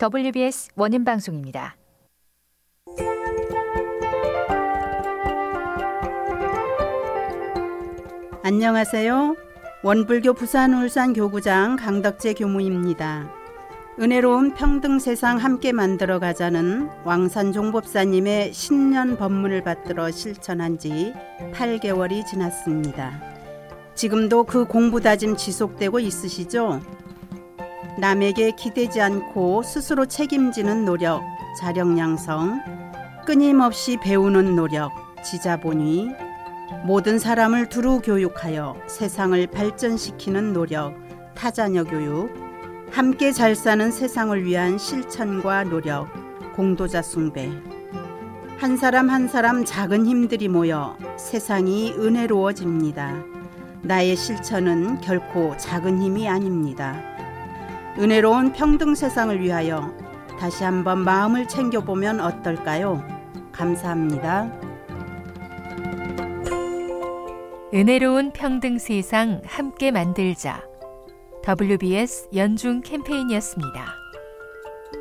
WBS 원음 방송입니다. 안녕하세요. 원불교 부산 울산 교구장 강덕재 교무입니다. 은혜로운 평등 세상 함께 만들어 가자는 왕산 종법사님의 신년 법문을 받들어 실천한 지 8개월이 지났습니다. 지금도 그 공부 다짐 지속되고 있으시죠? 남에게 기대지 않고 스스로 책임지는 노력, 자력양성, 끊임없이 배우는 노력, 지자본위, 모든 사람을 두루 교육하여 세상을 발전시키는 노력, 타자녀 교육, 함께 잘 사는 세상을 위한 실천과 노력, 공도자 숭배. 한 사람 한 사람 작은 힘들이 모여 세상이 은혜로워집니다. 나의 실천은 결코 작은 힘이 아닙니다. 은혜로운 평등 세상을 위하여 다시 한번 마음을 챙겨보면 어떨까요? 감사합니다. 은혜로운 평등 세상 함께 만들자. WBS 연중 캠페인이었습니다.